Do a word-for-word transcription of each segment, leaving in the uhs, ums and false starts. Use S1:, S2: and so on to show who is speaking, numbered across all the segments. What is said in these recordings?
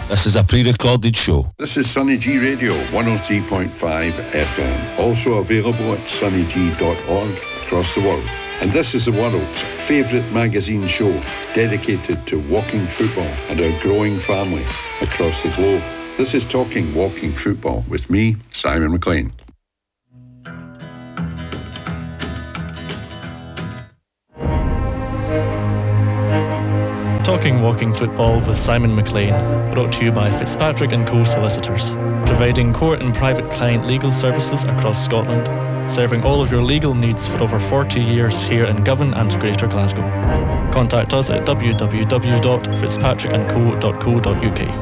S1: This is a pre-recorded show.
S2: This is Sunny G Radio, one oh three point five F M. Also available at sunny g dot org across the world. And this is the world's favourite magazine show dedicated to walking football and our growing family across the globe. This is Talking Walking Football with me, Simon McLean.
S3: Talking Walking Football with Simon McLean, brought to you by Fitzpatrick and Co Solicitors, providing court and private client legal services across Scotland, serving all of your legal needs for over forty years here in Govan and Greater Glasgow. Contact us at w w w dot fitzpatrick and co dot co dot u k.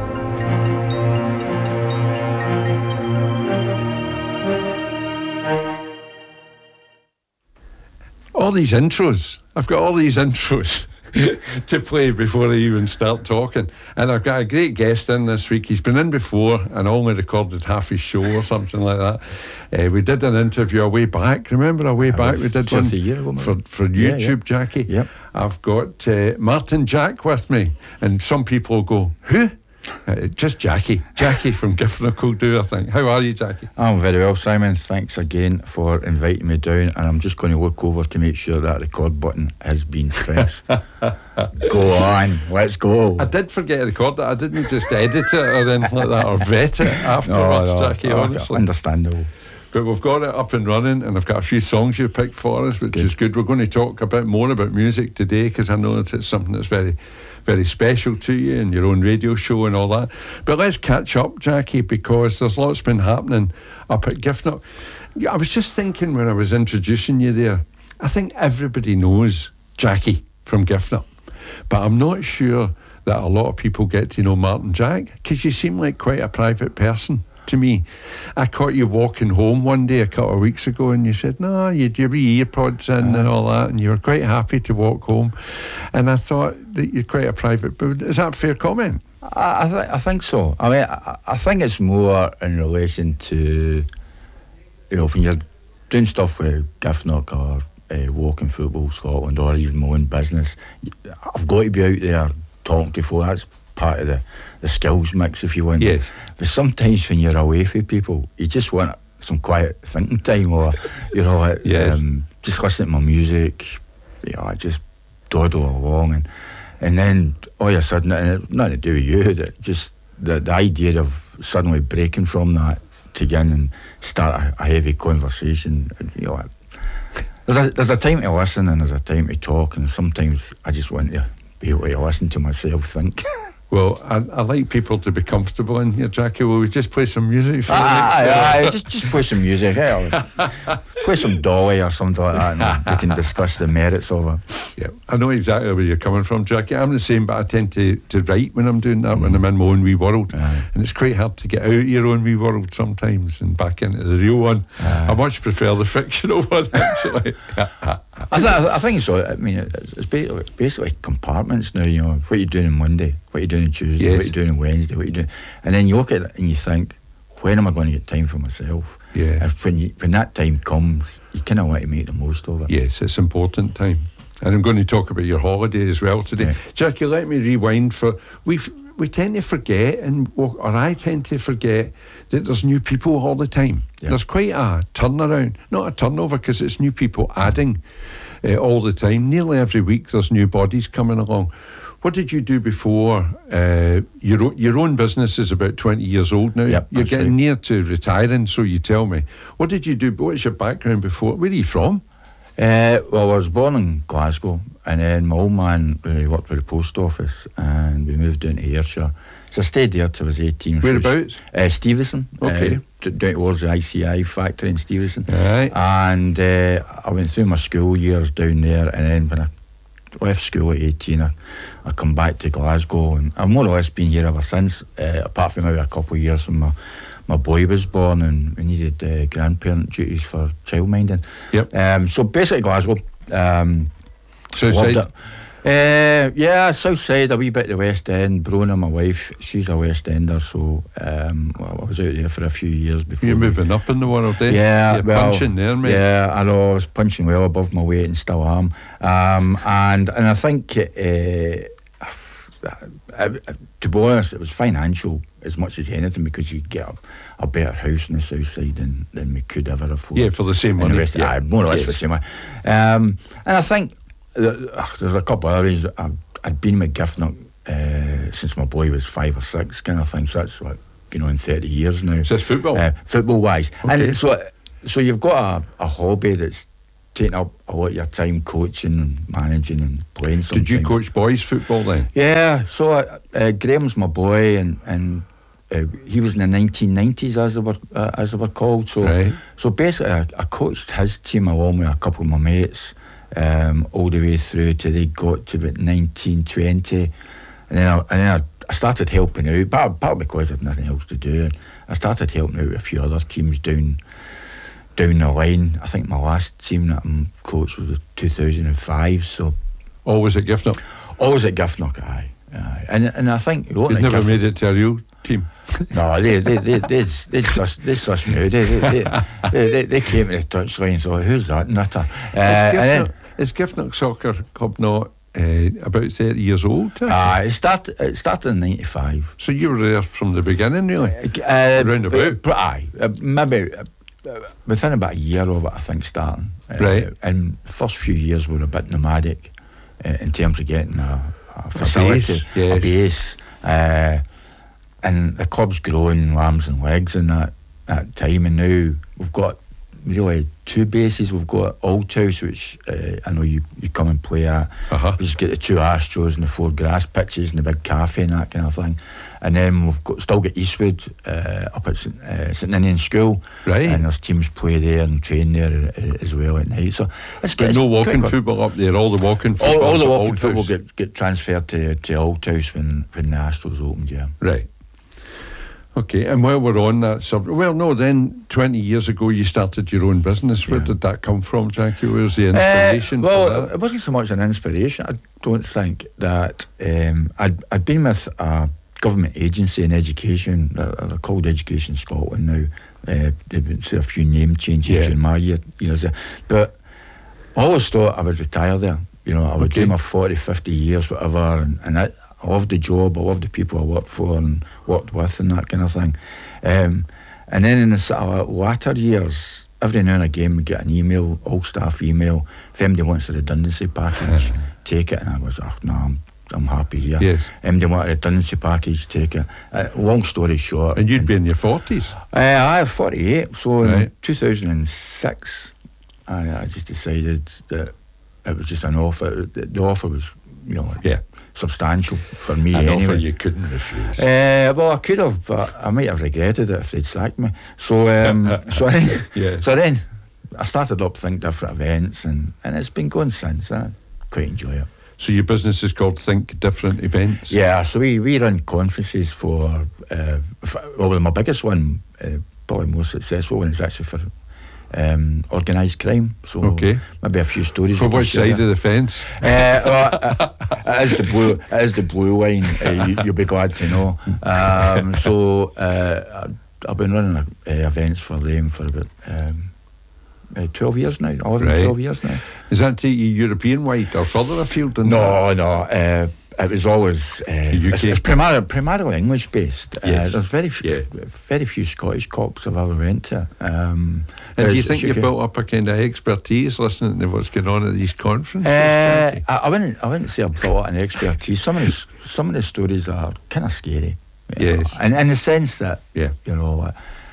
S2: All these intros. I've got all these intros to play before I even start talking. And I've got a great guest in this week. He's been in before and only recorded half his show or something like that. Uh, we did an interview a way back. Remember a way yeah, back? We did one
S4: a year ago,
S2: for, for YouTube, yeah, yeah. Jackie.
S4: Yep.
S2: I've got uh, Martin Jack with me. And some people go, who? Uh, just Jackie. Jackie from Giffnock will do, I think. How are you, Jackie?
S4: I'm very well, Simon. Thanks again for inviting me down. And I'm just going to look over to make sure that record button has been pressed. Go on, let's go.
S2: I did forget to record that. I didn't just edit it or anything like that or vet it afterwards, no, no, Jackie, honestly.
S4: Understandable.
S2: But we've got it up and running, and I've got a few songs you picked for us, which good. is good. We're going to talk a bit more about music today, because I know that it's something that's very, very special to you and your own radio show and all that. But let's catch up, Jackie, because there's lots been happening up at Giffnock. I was just thinking when I was introducing you there, I think everybody knows Jackie from Giffnock, but I'm not sure that a lot of people get to know Martin Jack, because you seem like quite a private person to me. I caught you walking home one day a couple of weeks ago, and you said, no, you had your wee earpods in uh, and all that, and you were quite happy to walk home. And I thought that you're quite a private, but is that a fair comment?
S4: I, I, th- I think so. I mean, I, I think it's more in relation to, you know, when you're doing stuff with Giffnock or uh, Walking Football Scotland or even my own business, I've got to be out there talking to folk. That's part of the, the skills mix, if you want.
S2: Yes.
S4: But sometimes when you're away from people, you just want some quiet thinking time, or, you know, like,
S2: yes.
S4: um, just listening to my music, you know, I just dawdle along, and and then all of a sudden, and nothing to do with you, that just the, the idea of suddenly breaking from that to get in and start a, a heavy conversation, you know, there's a, there's a time to listen and there's a time to talk, and sometimes I just want to be able to listen to myself think.
S2: Well, I, I like people to be comfortable in here, Jackie. Will we just play some music for
S4: ah,
S2: the
S4: next aye, just, just play some music. Eh? Play some Dolly or something like that, and we can discuss the merits of it.
S2: Yeah, I know exactly where you're coming from, Jackie. I'm the same, but I tend to, to write when I'm doing that, mm. when I'm in my own wee world. Aye. And it's quite hard to get out of your own wee world sometimes and back into the real one. Aye. I much prefer the fictional one, actually.
S4: I, th- I think so. I mean, it's, it's basically, basically compartments now, you know, what you're doing on Monday, what you're doing on Tuesday, yes. what you're doing on Wednesday, what you're doing. And then you look at it and you think, when am I going to get time for myself?
S2: Yeah.
S4: If when, you, when that time comes, you kind of want to make the most of it.
S2: Yes, it's important time. And I'm going to talk about your holiday as well today. Yeah. Jackie, let me rewind for... we we tend to forget, and or I tend to forget, that there's new people all the time. Yeah. There's quite a turnaround, not a turnover, because it's new people adding uh, all the time. Nearly every week there's new bodies coming along. What did you do before? Uh, your, o- your own business is about twenty years old now.
S4: Yep,
S2: You're getting
S4: right.
S2: near to retiring, so you tell me. What did you do? What's your background before? Where are you from?
S4: Uh, well, I was born in Glasgow, and then my old man uh, worked with the post office, and we moved down to Ayrshire. So I stayed there till I was eighteen.
S2: Whereabouts?
S4: Uh, Stevenson.
S2: Okay.
S4: Uh, down towards the I C I factory in Stevenson.
S2: Right.
S4: And uh, I went through my school years down there, and then when I left school at eighteen, I, I come back to Glasgow, and I've more or less been here ever since, uh, apart from maybe a couple of years when my, my boy was born and we needed uh, grandparent duties for childminding.
S2: Yep.
S4: Um, so basically Glasgow. Um,
S2: Southside?
S4: Uh, yeah, south side, a wee bit of the West End. Brona, my wife, she's a West Ender, so um, well, I was out there for a few years before.
S2: You're moving up in the world, eh?
S4: Yeah,
S2: You're
S4: well,
S2: punching there, mate.
S4: Yeah, I know, I was punching well above my weight and still am. Um, and and I think uh, uh, to be honest, it was financial as much as anything, because you get a, a better house in the south side than, than we could ever afford.
S2: Yeah, for the same
S4: In
S2: money.
S4: the West,
S2: yeah.
S4: aye, more or less
S2: Yes.
S4: for the same money. Um, and I think uh, ugh, there's a couple of other ways. I've, I'd been with Giffnock uh, since my boy was five or six, kind of thing. So that's what, you know, in thirty years now.
S2: So that's football?
S4: Uh, football wise.
S2: Okay.
S4: And so, so you've got a, a hobby that's taking up a lot of your time, coaching and managing and playing sometimes.
S2: Did you coach boys football then?
S4: Yeah, so uh, uh, Graham's my boy, and and uh, he was in the nineteen nineties, as they were uh, as they were called. So
S2: Right.
S4: so basically, I, I coached his team along with a couple of my mates, um, all the way through till they got to about nineteen twenty, and then I, and then I, I started helping out, part, part because I had nothing else to do. I started helping out with a few other teams down. down the line. I think my last team that I'm coached was two thousand five, so
S2: Always at Giffnock?
S4: always at Giffnock, aye. aye. And and I think
S2: You've never
S4: Giffnock,
S2: made it to a real team?
S4: no, they they they they they suss they suss me out. They they, they, they, they they came to the touchline and thought, who's that nutter? Uh,
S2: Is
S4: and
S2: Giffnock,
S4: then,
S2: is Giffnock Soccer Club not uh, about thirty years old?
S4: uh, it started it started in ninety-five.
S2: So you were there from the beginning, really?
S4: Uh,
S2: Round about?
S4: but, aye, uh, maybe uh, within about a year of it, I think, starting. Uh,
S2: Right.
S4: And the first few years were a bit nomadic uh, in terms of getting a, a facility,
S2: base,
S4: a
S2: yes.
S4: base. Uh, and the club's growing lambs and legs in that, that time. And now we've got really two bases. We've got Althouse, which uh, I know you, you come and play at.
S2: Uh-huh.
S4: We just get the two Astros and the four grass pitches and the big cafe and that kind of thing. And then we've got, still got Eastwood uh, up at St uh, St Ninian School.
S2: Right.
S4: And there's teams play there and train there uh, as well at night. So it's,
S2: But
S4: it's
S2: no
S4: quite
S2: walking
S4: good.
S2: football up there, all the walking
S4: All,
S2: football.
S4: all the walking football get, get transferred to, to Althouse when, when the Astros opened, yeah.
S2: Right. Okay, and while we're on that subject, well, no, then twenty years ago you started your own business. Where
S4: Yeah.
S2: did that come from, Jackie? Where's the inspiration
S4: Uh, well,
S2: for that?
S4: it wasn't so much an inspiration. I don't think that um, I'd, I'd been with a government agency in education. They're, they're called Education Scotland now. Uh, they've been through a few name changes
S2: Yeah.
S4: in my year, years there. But I always thought I would retire there. You know, I would
S2: Okay.
S4: do my forty, fifty years, whatever, and, and I, I loved the job, I loved the people I worked for and worked with and that kind of thing. Um, and then in the sort of latter years, every now and again we get an email, all staff email, if anybody wants a redundancy package, take it. And I was, oh, no, I'm, I'm happy here.
S2: Yes.
S4: Anybody want a redundancy package, take it. Uh, long story short.
S2: And you'd be in your forties.
S4: Uh, I have forty-eight, so in
S2: Right.
S4: two thousand six, I, I just decided that it was just an offer. The, the offer was, you know,
S2: Yeah.
S4: substantial for me
S2: An
S4: anyway.
S2: offer you couldn't refuse.
S4: Uh, well, I could have, but I might have regretted it if they'd sacked me. So, um, so, then,
S2: Yeah.
S4: so then I started up Think Different Events, and, and it's been going since. I quite enjoy it.
S2: So your business is called Think Different Events?
S4: Yeah, so we, we run conferences for, uh, for well, my biggest one, uh, probably most successful one, is actually for um, organised crime. So
S2: Okay.
S4: maybe a few stories.
S2: For
S4: we can
S2: which
S4: share
S2: side
S4: there.
S2: of the fence?
S4: Uh, well, uh, it is the blue. It is the blue line. Uh, you, you'll be glad to know. Um, so uh, I've been running uh, events for them for about um, uh, twelve years now. eleven,
S2: Right.
S4: twelve years now.
S2: Does that take you European wide or further afield than that?
S4: No, no. Uh, it was always uh,
S2: U K?
S4: it's, it's primarily, primarily English based.
S2: Yes.
S4: Uh, there's very few,
S2: Yeah.
S4: very few Scottish cops I've ever went to. Um,
S2: And do you
S4: there's-
S2: think
S4: you
S2: you've
S4: can-
S2: built up a kind of expertise listening to what's going on at these conferences?
S4: Uh,
S2: Jackie?
S4: I, I wouldn't. I wouldn't say I've built an expertise. Some of the s- some of the stories are kind of scary. you know,
S2: Yes.
S4: and in the sense that
S2: Yeah.
S4: you know,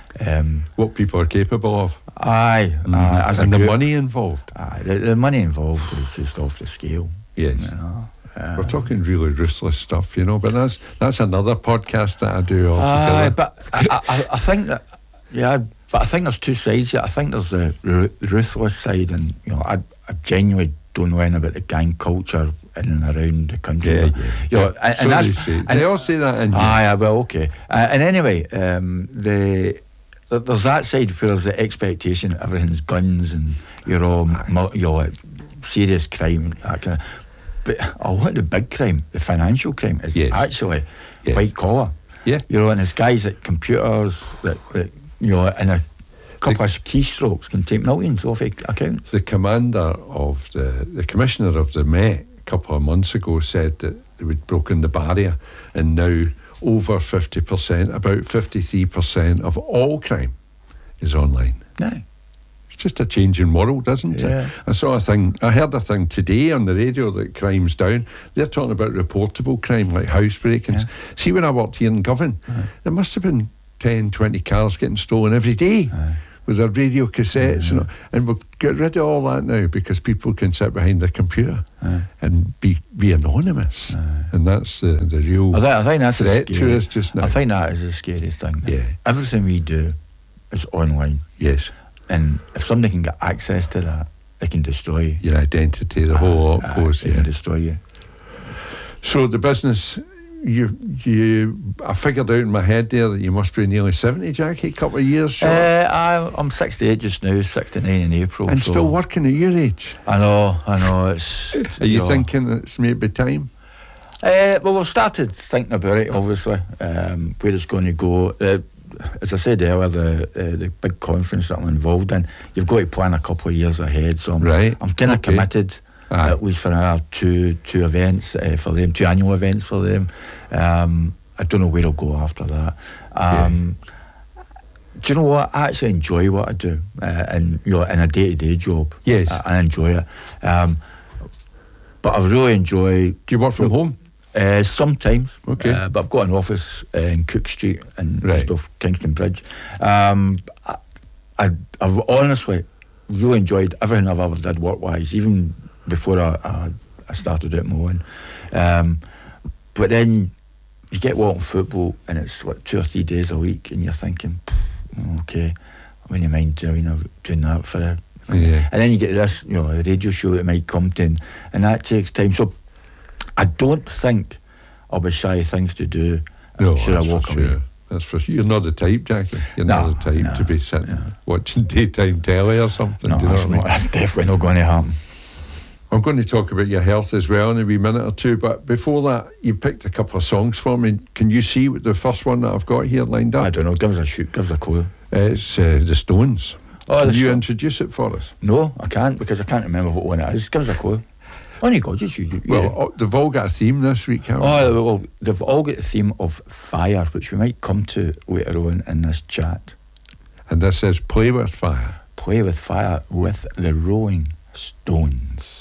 S4: um,
S2: What people are capable of.
S4: aye, aye, as a
S2: and the
S4: group,
S2: money involved.
S4: aye, the, the money involved is just off the scale.
S2: Yes.
S4: You know. Uh,
S2: We're talking really ruthless stuff, you know, but that's that's another podcast that I do
S4: Aye,
S2: altogether.
S4: but I, I, I think that, yeah, but I think there's two sides. I think there's the ru- ruthless side, and you know, I, I genuinely don't know anything about the gang culture in and around the country.
S2: yeah,
S4: but,
S2: yeah.
S4: You know, and,
S2: so
S4: and that's,
S2: they say.
S4: and-
S2: They all say that in
S4: Aye, aye, well, okay. Uh, and anyway, um, the th- there's that side where there's the expectation that everything's guns and you're all mu- you're like serious crime, that kind of. But a lot of the big crime, the financial crime, is
S2: Yes.
S4: actually
S2: Yes.
S4: white collar.
S2: Yeah.
S4: You know, and there's guys at computers that, that you know, in a couple of keystrokes can take millions off ac- accounts.
S2: The commander of the, the commissioner of the Met a couple of months ago said that they would broken the barrier, and now over fifty percent, about fifty-three percent of all crime is online.
S4: Aye.
S2: It's just a changing world, isn't
S4: Yeah.
S2: it? I saw a thing, I heard a thing today on the radio that crime's down. They're talking about reportable crime, like house break-ins.
S4: Yeah.
S2: See, when I worked here in Govan,
S4: Aye.
S2: there must have been ten, twenty cars getting stolen every day.
S4: Aye.
S2: With their radio cassettes,
S4: Yeah.
S2: and, and we've got rid of all that now because people can sit behind their computer
S4: Aye.
S2: and be be anonymous,
S4: Aye.
S2: and that's the the real
S4: I think, I think that's the
S2: threat to
S4: scary-
S2: us just now.
S4: I think that is the scariest thing.
S2: Yeah.
S4: Everything we do is online,
S2: Yes,
S4: and if somebody can get access to that, they can destroy you.
S2: your identity, the whole lot
S4: Aye,
S2: goes.
S4: they
S2: Yeah.
S4: can destroy you.
S2: So the business, you you, I figured out in my head there that you must be nearly seventy, Jackie, a couple of years short,
S4: Uh, I, I'm sixty-eight just now, sixty-nine in April.
S2: and
S4: so
S2: still working at your age.
S4: I know, I know. It's.
S2: Are you
S4: know.
S2: thinking it's maybe time?
S4: Uh, well, we've started thinking about it, obviously, um, where it's going to go. Uh, as I said earlier, the uh, the big conference that I'm involved in, you've got to plan a couple of years ahead. So I'm,
S2: Right,
S4: I'm kind of
S2: okay.
S4: committed.
S2: Aye.
S4: At least for our two two events uh, for them, two annual events for them. Um, I don't know where I'll go after that. Um, Do you know what? I actually enjoy what I do, uh, and you know, in a day to day job.
S2: Yes.
S4: I, I enjoy it. Um, but I really enjoy.
S2: Do you work from home?
S4: Uh, sometimes,
S2: Okay.
S4: uh, but I've got an office uh, in Cook Street and
S2: Right.
S4: just off Kingston Bridge. Um, I, I, I've honestly really enjoyed everything I've ever did work-wise, even before I, I, I started out my own. Um, but then you get watching football and it's what, two or three days a week, and you're thinking, okay, I wouldn't mind doing, doing that for a...
S2: Yeah.
S4: And then you get this, you know, a radio show that might come to, and, and that takes time. So I don't think I'll be shy of things to do.
S2: No,
S4: should I
S2: that's
S4: walk
S2: for
S4: away?
S2: sure. That's for sure. You're not the type, Jackie. You're
S4: No,
S2: not the type
S4: no,
S2: to be sitting
S4: no.
S2: watching daytime telly or something.
S4: No,
S2: do you know
S4: that's,
S2: what I mean?
S4: not, that's definitely not going to happen.
S2: I'm going to talk about your health as well in a wee minute or two, but before that, you picked a couple of songs for me. Can you see what the first one that I've got here lined up?
S4: I don't know. Give us a shoot. Give us a clue.
S2: It's uh, The Stones.
S4: Oh,
S2: Can
S4: the
S2: you
S4: Sto-
S2: introduce it for us?
S4: No, I can't because I can't remember what one it is. Give us a clue. On you go. Just you. you
S2: Well,
S4: you-
S2: oh, they've all got a theme this week, haven't they?
S4: oh, well, they've all got the theme of fire, which we might come to later on in this chat.
S2: And this is Play With Fire.
S4: Play with fire with the Rolling Stones.